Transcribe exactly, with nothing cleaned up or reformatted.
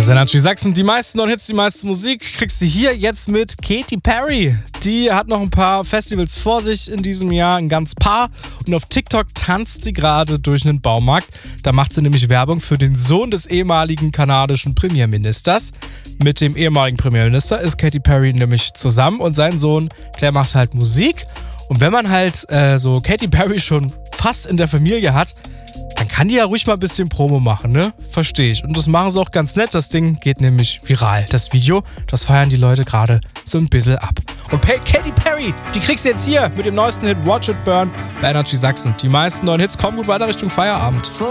ist Energy Sachsen. Die meisten neuen Hits, die meiste Musik kriegst du hier jetzt mit Katy Perry. Die hat noch ein paar Festivals vor sich in diesem Jahr, ein ganz paar. Und auf TikTok tanzt sie gerade durch einen Baumarkt. Da macht sie nämlich Werbung für den Sohn des ehemaligen kanadischen Premierministers. Mit dem ehemaligen Premierminister ist Katy Perry nämlich zusammen und sein Sohn, der macht halt Musik. Und wenn man halt äh, so Katy Perry schon fast in der Familie hat, dann kann die ja ruhig mal ein bisschen Promo machen, ne? Verstehe ich. Und das machen sie auch ganz nett. Das Ding geht nämlich viral. Das Video, das feiern die Leute gerade so ein bisschen ab. Und Katy Perry, die kriegst du jetzt hier mit dem neuesten Hit Watch It Burn bei Energy Sachsen. Die meisten neuen Hits kommen gut weiter Richtung Feierabend.